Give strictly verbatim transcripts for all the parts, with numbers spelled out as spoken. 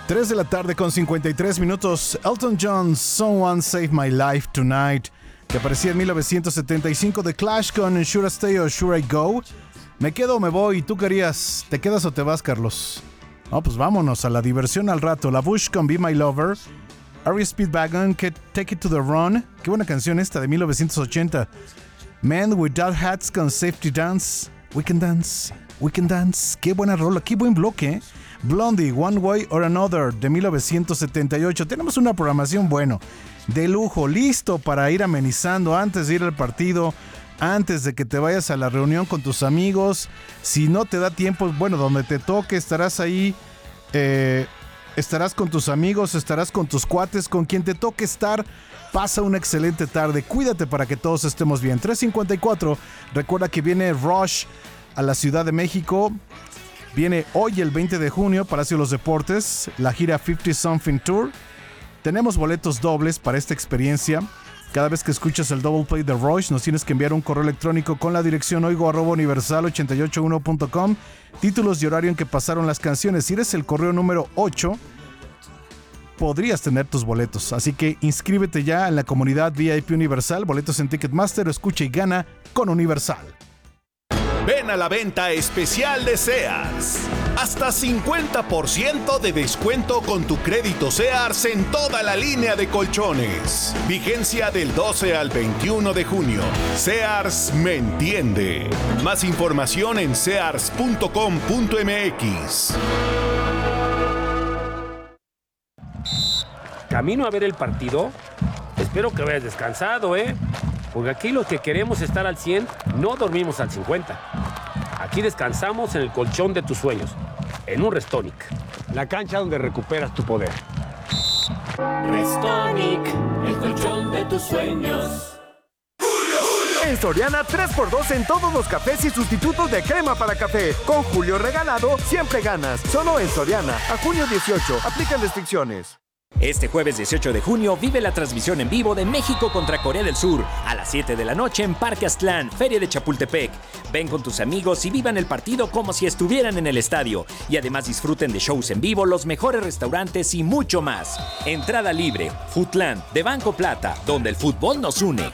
tres de la tarde con cincuenta y tres minutos. Elton John, Someone Save My Life Tonight, que aparecía en mil novecientos setenta y cinco. The Clash con Should I Stay or Should I Go. Me quedo o me voy. ¿Tú querías? ¿Te quedas o te vas, Carlos? No, pues vámonos a la diversión al rato. La Bush con Be My Lover. R E O Speedwagon, que Take It to the Run. Qué buena canción esta de mil novecientos ochenta. Men Without Hats con Safety Dance. We Can Dance, We Can Dance. Qué buena rola, qué buen bloque, ¿eh? Blondie, One Way or Another, de mil novecientos setenta y ocho. Tenemos una programación, bueno, de lujo, listo para ir amenizando antes de ir al partido, antes de que te vayas a la reunión con tus amigos. Si no te da tiempo, bueno, donde te toque, estarás ahí, eh, estarás con tus amigos, estarás con tus cuates, con quien te toque estar. Pasa una excelente tarde, cuídate para que todos estemos bien. tres cincuenta y cuatro, recuerda que viene Rush a la Ciudad de México. Viene hoy el veinte de junio, Palacio de los Deportes, la gira cincuenta Something Tour. Tenemos boletos dobles para esta experiencia. Cada vez que escuchas el double play de Rush, nos tienes que enviar un correo electrónico con la dirección oigo arroba universal ochenta y ocho uno punto com, títulos y horario en que pasaron las canciones. Si eres el correo número ocho, podrías tener tus boletos. Así que inscríbete ya en la comunidad V I P Universal, boletos en Ticketmaster, o escucha y gana con Universal. Ven a la venta especial de Sears. Hasta cincuenta por ciento de descuento con tu crédito Sears en toda la línea de colchones. Vigencia del doce al veintiuno de junio. Sears me entiende. Más información en sears punto com punto m x. Camino a ver el partido. Espero que hayas descansado, ¿eh? Porque aquí los que queremos estar al cien, no dormimos al cincuenta. Aquí descansamos en el colchón de tus sueños, en un Restonic. La cancha donde recuperas tu poder. Restonic, el colchón de tus sueños. En Soriana, tres por dos en todos los cafés y sustitutos de crema para café. Con Julio regalado, siempre ganas. Solo en Soriana. A junio dieciocho. Aplican restricciones. Este jueves dieciocho de junio vive la transmisión en vivo de México contra Corea del Sur a las siete de la noche en Parque Aztlán, Feria de Chapultepec. Ven con tus amigos y vivan el partido como si estuvieran en el estadio. Y además disfruten de shows en vivo, los mejores restaurantes y mucho más. Entrada libre. Foodland de Banco Plata, donde el fútbol nos une.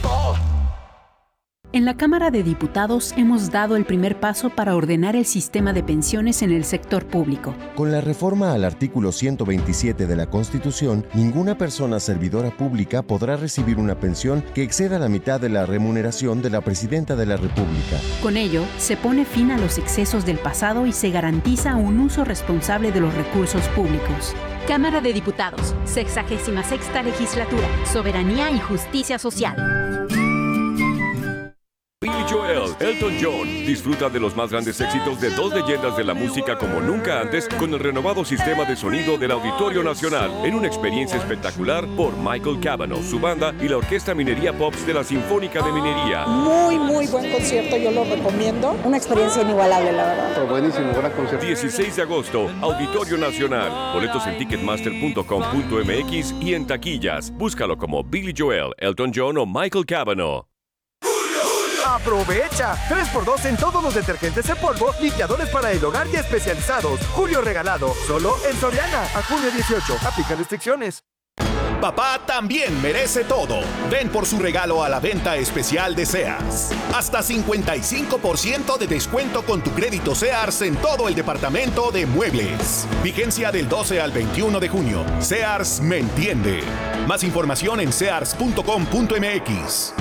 En la Cámara de Diputados hemos dado el primer paso para ordenar el sistema de pensiones en el sector público. Con la reforma al artículo ciento veintisiete de la Constitución, ninguna persona servidora pública podrá recibir una pensión que exceda la mitad de la remuneración de la Presidenta de la República. Con ello, se pone fin a los excesos del pasado y se garantiza un uso responsable de los recursos públicos. Cámara de Diputados, sexagésima sexta legislatura, Soberanía y Justicia Social. Billy Joel, Elton John, disfruta de los más grandes éxitos de dos leyendas de la música como nunca antes con el renovado sistema de sonido del Auditorio Nacional en una experiencia espectacular por Michael Cavanaugh, su banda y la Orquesta Minería Pops de la Sinfónica de Minería. Muy, muy buen concierto, yo lo recomiendo. Una experiencia inigualable, la verdad. Buenísimo, gran concierto. dieciséis de agosto, Auditorio Nacional. Boletos en ticketmaster punto com punto m x y en taquillas. Búscalo como Billy Joel, Elton John o Michael Cavanaugh. ¡Aprovecha! tres por dos en todos los detergentes en polvo, limpiadores para el hogar y especializados. Julio regalado, solo en Soriana. A junio dieciocho. Aplica restricciones. Papá también merece todo. Ven por su regalo a la venta especial de Sears. Hasta cincuenta y cinco por ciento de descuento con tu crédito Sears en todo el departamento de muebles. Vigencia del doce al veintiuno de junio. Sears me entiende. Más información en sears punto com punto m x.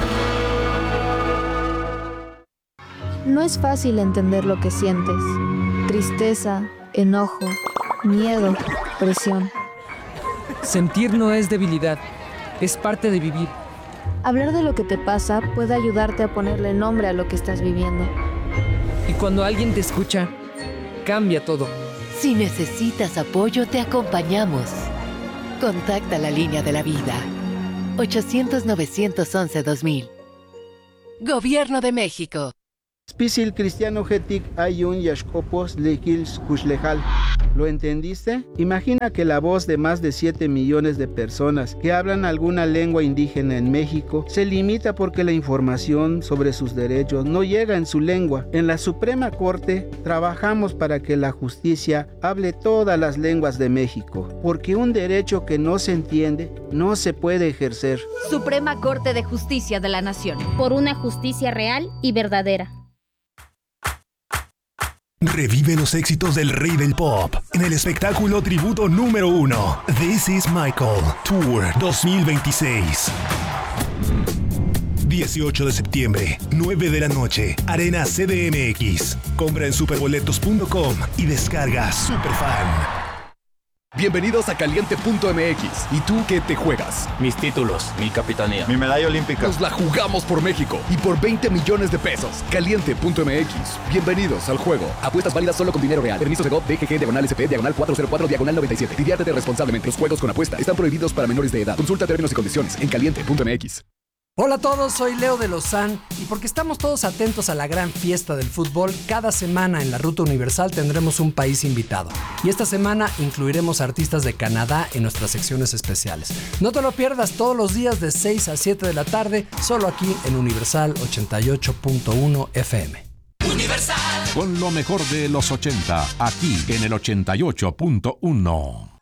No es fácil entender lo que sientes. Tristeza, enojo, miedo, presión. Sentir no es debilidad, es parte de vivir. Hablar de lo que te pasa puede ayudarte a ponerle nombre a lo que estás viviendo. Y cuando alguien te escucha, cambia todo. Si necesitas apoyo, te acompañamos. Contacta la línea de la vida. ochocientos, novecientos once, dos mil. Gobierno de México. Spisil Cristiano Getik Ayun Yashkopos Lekils Kushlejal. ¿Lo entendiste? Imagina que la voz de más de siete millones de personas que hablan alguna lengua indígena en México se limita porque la información sobre sus derechos no llega en su lengua. En la Suprema Corte trabajamos para que la justicia hable todas las lenguas de México, porque un derecho que no se entiende no se puede ejercer. Suprema Corte de Justicia de la Nación. Por una justicia real y verdadera. Revive los éxitos del rey del pop en el espectáculo tributo número uno, This is Michael Tour dos mil veintiséis. dieciocho de septiembre, nueve de la noche, Arena C D M X. Compra en superboletos punto com y descarga Superfan. Bienvenidos a Caliente punto M X. ¿Y tú qué te juegas? Mis títulos, mi capitanía, mi medalla olímpica. Nos la jugamos por México y por veinte millones de pesos. Caliente punto M X. Bienvenidos al juego. Apuestas válidas solo con dinero real. Permiso Segov D G G diagonal S P diagonal cuatro cero cuatro diagonal noventa y siete. Diviértete responsablemente. Los juegos con apuesta están prohibidos para menores de edad. Consulta términos y condiciones en Caliente punto M X. Hola a todos, soy Leo de Lozán y porque estamos todos atentos a la gran fiesta del fútbol, cada semana en la Ruta Universal tendremos un país invitado. Y esta semana incluiremos artistas de Canadá en nuestras secciones especiales. No te lo pierdas todos los días de seis a siete de la tarde, solo aquí en Universal ochenta y ocho punto uno F M. Universal. Con lo mejor de los ochenta, aquí en el ochenta y ocho punto uno.